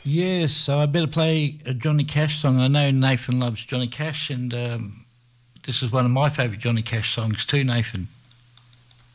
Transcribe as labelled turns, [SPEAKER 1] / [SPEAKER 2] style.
[SPEAKER 1] Yes, so I better play a Johnny Cash song. I know Nathan loves Johnny Cash, and this is one of my favourite Johnny Cash songs too, Nathan.